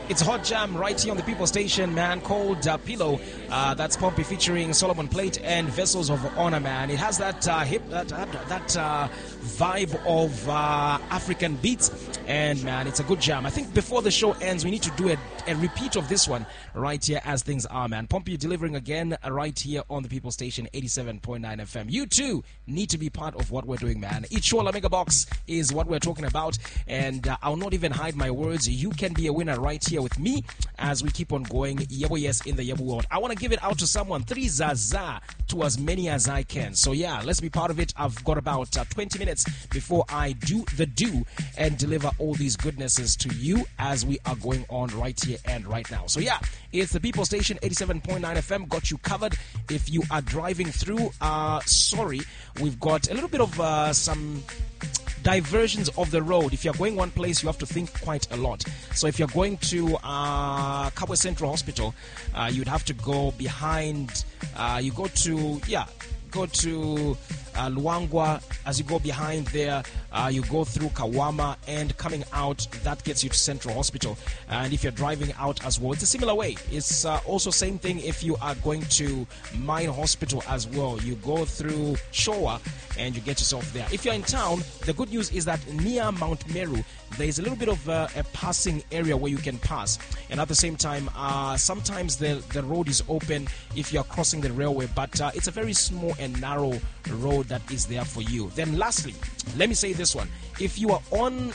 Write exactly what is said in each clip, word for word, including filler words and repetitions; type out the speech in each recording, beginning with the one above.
It's Hot Jam right here on the People Station, man, called uh, Pillow. Uh, that's Pompey featuring Solomon Plate and Vessels of Honor, man. It has that uh, hip, that, that, that uh, vibe of uh, African beats. And, man, it's a good jam. I think before the show ends, we need to do a, a repeat of this one right here as things are, man. Pompey delivering again right here on the People Station, eighty-seven point nine F M. You, too, need to be part of what we're doing, man. Ichola Mega Box is what we're talking about. And uh, I'll not even hide my words. You can be a winner right here with me as we keep on going. Yebo yes in the Yebo world. I want to give it out to someone. Three zaza to as many as I can. So yeah, let's be part of it. I've got about uh, twenty minutes before I do the do and deliver all these goodnesses to you as we are going on right here and right now. So yeah, it's the People Station, eighty-seven point nine F M. Got you covered. If you are driving through, uh, sorry, we've got a little bit of uh, some diversions of the road. If you're going one place, you have to think quite a lot. So if you're going to uh, Kabwe Central Hospital, uh, you'd have to go behind, uh, you go to, yeah, go to uh, Luangwa. As you go behind there, uh, you go through Kawama, and coming out, that gets you to Central Hospital. And if you're driving out as well, it's a similar way. It's uh, also same thing if you are going to Mine Hospital as well. You go through Showa and you get yourself there. If you're in town, the good news is that near Mount Meru, there is a little bit of uh, a passing area where you can pass. And at the same time, uh, sometimes the, the road is open if you're crossing the railway, but uh, it's a very small and narrow road that is there for you. Then lastly, let me say this one. If you are on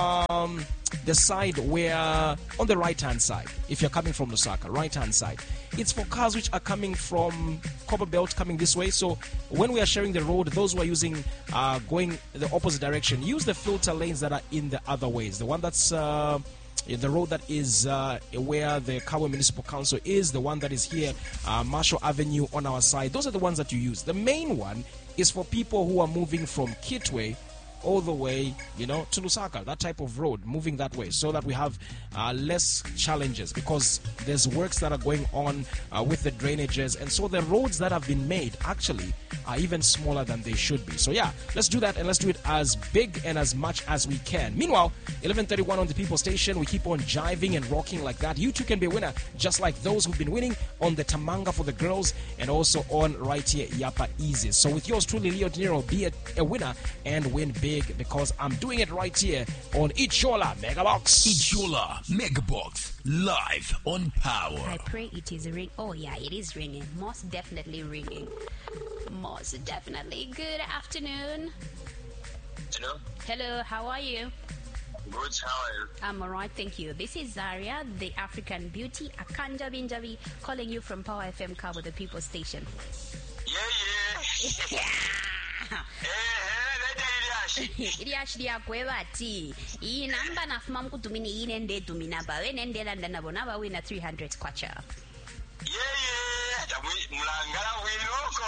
um, the side where, on the right-hand side, if you're coming from Lusaka, right-hand side, it's for cars which are coming from Copper Belt coming this way. So when we are sharing the road, those who are using, uh, going the opposite direction, use the filter lanes that are in the other ways. The one that's... Uh, the road that is uh, where the Kabwe Municipal Council is, the one that is here, uh, Marshall Avenue on our side. Those are the ones that you use. The main one is for people who are moving from Kitwe all the way, you know, to Lusaka, that type of road, moving that way, so that we have uh, less challenges, because there's works that are going on uh, with the drainages, and so the roads that have been made actually are even smaller than they should be. So yeah, let's do that, and let's do it as big and as much as we can. Meanwhile, eleven thirty-one on the People Station, we keep on jiving and rocking like that. You too can be a winner, just like those who've been winning on the Tamanga for the girls, and also on right here, Yapa Easy. So with yours truly, Leo De Niro, be a, a winner and win big, because I'm doing it right here on Ichola Megabox. Ichola Megabox, live on Power. I pray it is ringing. Oh yeah, it is ringing. Most definitely ringing. Most definitely. Good afternoon. Hello. Hello, how are you? Good, how are you? I'm alright, thank you. This is Zaria, the African beauty, Akanja Binjavi, calling you from Power F M Kabwe, the People Station. Yeah, yeah. Yeah. Iliashili yakwewa ati iyi namba nafuma mkutumini ine nde tumina bawe nende landa nabo naba wina three hundred kwacha. Yeah, yeah. Tamu mulangala wiloko.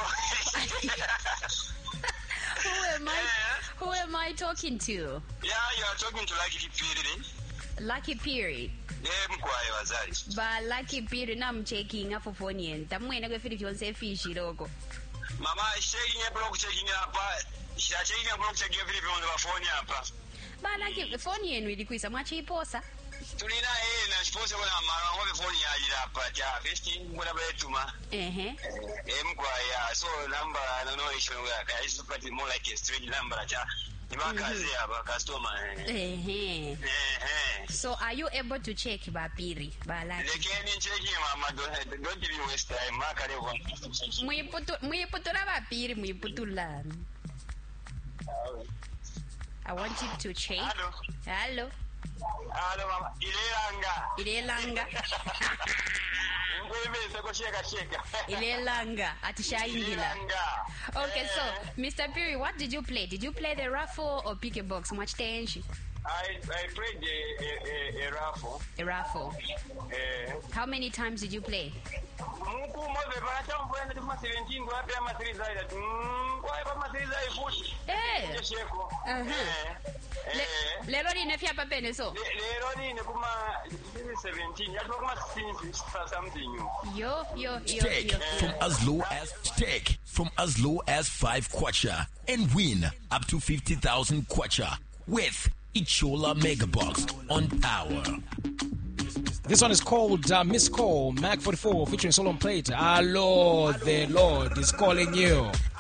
Who am I? Who am I talking to? Yeah, you are talking to Lucky Piri. Lucky Piri. Yeah, mkwaye wazali. Ba Lucky Piri na mchecking afo phone yen. Tamwena kwe fili fyonse fishi loko. Mama, checking ya block checking apa. Shia checking ya block checking ya fili fyonse wa phone apa. Ba Lucky phone yen wili kuisa mwachi iposa. Tulina eh na sponsor wana mara ngobe phone ya ajira apa ja fifteen ngona betuma. Ehe. Eh mkwaya so number no no issue ya guys but more like a strange number ja. Nibakaze aba customer. Ehe. Ehe. So are you able to check ba Piri ba Lucky? Lekeni checking mama don't don't give you waste time makare one. Muiputu muiputura ba Piri muiputula. I want you to check. Hello. Hello. Hello mama. Ilelanga. Ilelanga. Ngwebese ko sheka sheka. Ilelanga atishaingila. Okay, so Mister Piri, what did you play? Did you play the raffle or pick a box? Much tension. I I played a a, a, a raffle. A raffle. Eh. How many times did you play? Mungu mwe bana mvuyana tuma seventeen ngwa pia ma three zaida. Mm, kwa pa ma three zaida futhi. Eh. Sheko. Uh-huh. Le lero ni nefia pa pene so. Lero ni ne kuma seventeen. Ya kuma sixteen something. Yo yo yo. Take yo. from as low as take from as low as five kwacha and win up to fifty thousand kwacha with Ichola Megabox on Power. This one is called uh, Miss Call, Mac forty-four featuring Solomon Plate. Our Lord, the Lord is calling you.